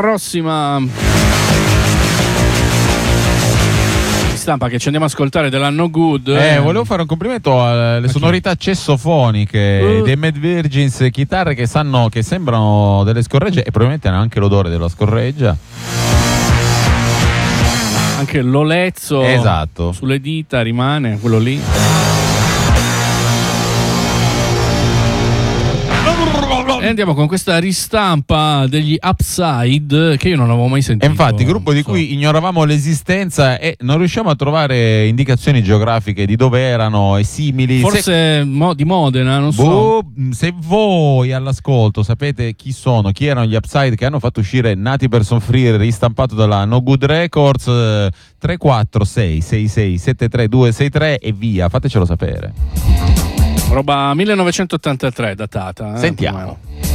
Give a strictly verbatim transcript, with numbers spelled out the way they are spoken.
prossima stampa che ci andiamo a ascoltare della No Good. Eh, volevo fare un complimento alle sonorità cessofoniche uh. dei Mad Virgins, chitarre che sanno, che sembrano delle scorregge e probabilmente hanno anche l'odore della scorreggia. Anche l'olezzo, esatto, sulle dita rimane quello lì. E andiamo con questa ristampa degli Upside che io non avevo mai sentito. E infatti, gruppo di so. cui ignoravamo l'esistenza e non riusciamo a trovare indicazioni geografiche di dove erano e simili. Forse se... mo- di Modena, non so. Boh, se voi all'ascolto sapete chi sono, chi erano gli Upside che hanno fatto uscire Nati per soffrire, ristampato dalla No Good Records, eh, tre quattro sei sei sei sette tre due sei tre e via, fatecelo sapere. Roba millenovecentottantatré datata. Eh, Sentiamo.